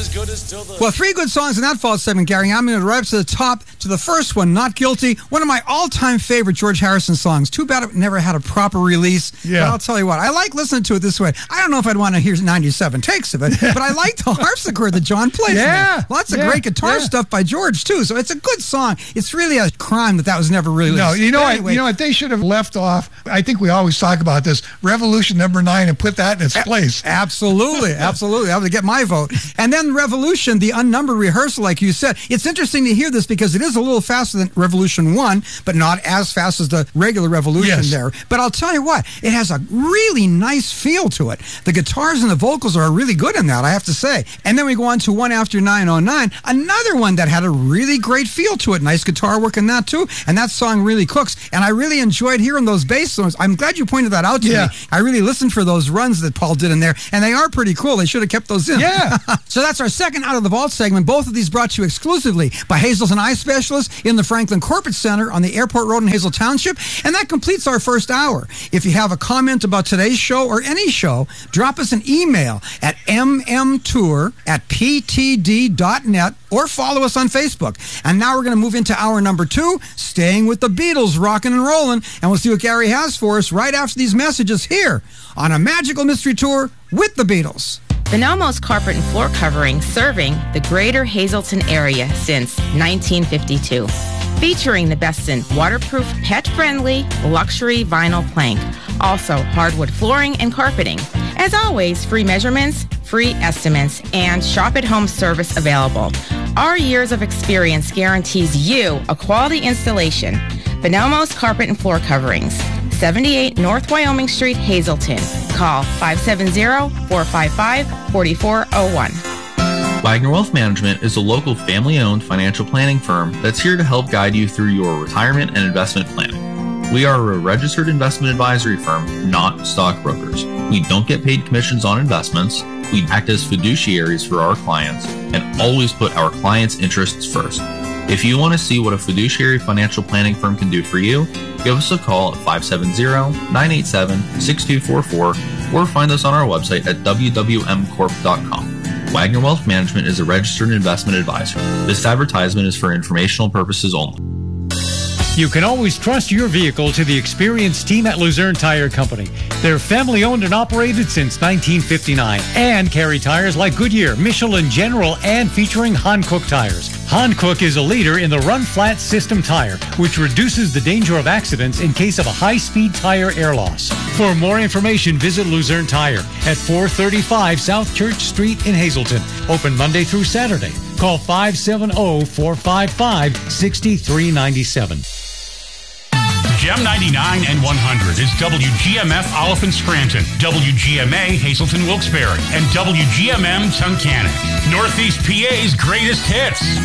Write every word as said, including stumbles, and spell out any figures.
Well, three good songs in that fall segment, Gary. I'm going to right up to the top to the first one, Not Guilty. One of my all-time favorite George Harrison songs. Too bad it never had a proper release. Yeah. But I'll tell you what, I like listening to it this way. I don't know if I'd want to hear ninety-seven takes of it, but I like the harpsichord that John plays. Yeah. Lots of yeah. great guitar yeah. stuff by George, too. So it's a good song. It's really a crime that that was never released. No, you know But what? anyway, You know what? They should have left off. I think we always talk about this Revolution number nine and put that in its place. Absolutely, absolutely. I would get my vote. And then Revolution, the unnumbered rehearsal, like you said. It's interesting to hear this because it is a little faster than Revolution one, but not as fast as the regular Revolution Yes. there. But I'll tell you what, it has a really nice feel to it. The guitars and the vocals are really good in that, I have to say. And then we go on to One After nine oh nine, another one that had a really great feel to it. Nice guitar work in that too. And that song really cooks. And I really enjoyed hearing those bass songs. I'm glad you pointed that out to Yeah. me. I really listened for those runs that Paul did in there, and they are pretty cool. They should have kept those in. Yeah. So that's our second Out of the Vault segment. Both of these brought to you exclusively by Hazelton Eye Specialists in the Franklin Corporate Center on the Airport Road in Hazel Township. And that completes our first hour. If you have a comment about today's show or any show, drop us an email at m m tour at p t d dot net or follow us on Facebook. And now we're going to move into hour number two, staying with the Beatles, rocking and rolling. And we'll see what Gary has for us right after these messages here on a magical mystery tour with the Beatles. Bonomo's Carpet and Floor Covering, serving the greater Hazleton area since nineteen fifty-two. Featuring the best in waterproof, pet-friendly, luxury vinyl plank. Also, hardwood flooring and carpeting. As always, free measurements, free estimates, and shop-at-home service available. Our years of experience guarantees you a quality installation. Bonomo's Carpet and Floor Coverings. seventy-eight North Wyoming Street, Hazleton. Call five seven zero, four five five, four four zero one. Wagner Wealth Management is a local family-owned financial planning firm that's here to help guide you through your retirement and investment planning. We are a registered investment advisory firm, not stockbrokers. We don't get paid commissions on investments. We act as fiduciaries for our clients and always put our clients' interests first. If you want to see what a fiduciary financial planning firm can do for you, give us a call at five seven zero, nine eight seven, six two four four or find us on our website at w w m corp dot com. Wagner Wealth Management is a registered investment advisor. This advertisement is for informational purposes only. You can always trust your vehicle to the experienced team at Luzerne Tire Company. They're family owned and operated since nineteen fifty-nine and carry tires like Goodyear, Michelin, General, and featuring Hankook tires. Hankook is a leader in the run flat system tire, which reduces the danger of accidents in case of a high-speed tire air loss. For more information, visit Luzerne Tire at four thirty-five South Church Street in Hazleton. Open Monday through Saturday. Call five seven zero, four five five, six three nine seven. Gem ninety-nine and one hundred is W G M F Oliphant Scranton, W G M A Hazleton Wilkes-Barre, and W G M M Tunkhannock. Northeast P A's greatest hits.